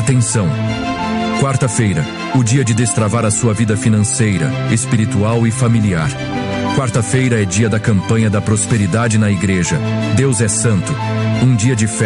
Atenção! Quarta-feira, o dia de destravar a sua vida financeira, espiritual e familiar. Quarta-feira é dia da campanha da prosperidade na igreja. Deus é santo. Um dia de fé.